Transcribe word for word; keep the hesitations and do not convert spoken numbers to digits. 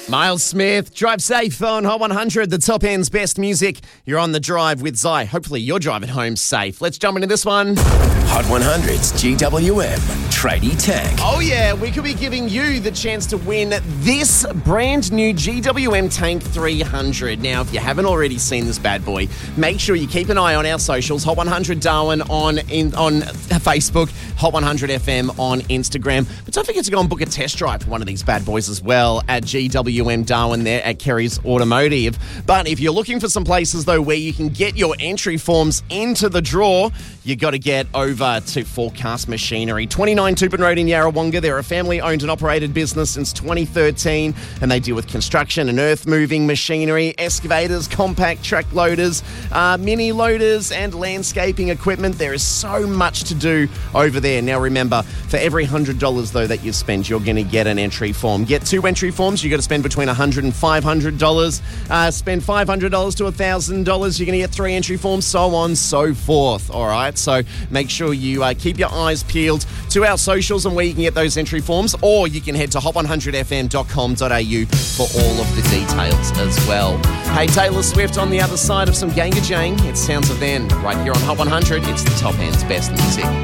Miles Smith, drive safe on Hot one hundred, the top end's best music. You're on the drive with Zai. Hopefully you're driving home safe. Let's jump into this one. Hot one hundred's G W M Tradie Tank. Oh yeah, we could be giving you the chance to win this brand new G W M Tank three hundred. Now, if you haven't already seen this bad boy, make sure you keep an eye on our socials. Hot one hundred Darwin on in, on Facebook, Hot one hundred F M on Instagram. But don't forget to go and book a test drive for one of these bad boys as well at G W M Darwin there at Kerry's Automotive. But if you're looking for some places, though, where you can get your entry forms into the draw, you got to get over to Forecast Machinery. twenty-nine Tupin Road in Yarrawonga. They're a family-owned and operated business since twenty thirteen, and they deal with construction and earth-moving machinery, excavators, compact track loaders, uh, mini loaders, and landscaping equipment. There is so much to do over there. Now, remember, for every one hundred dollars, though, that you spend, you're going to get an entry form. Get two entry forms. You've got to spend between one hundred dollars and five hundred dollars. Uh, spend five hundred dollars to one thousand dollars. You're going to get three entry forms, so on, so forth. All right? So make sure you uh, keep your eyes peeled to our socials and where you can get those entry forms, or you can head to hot one hundred f m dot com dot a u for all of the details as well. Hey, Taylor Swift on the other side of some Ganga Jang. It sounds of then right here on Hot one hundred. It's the top end's best music.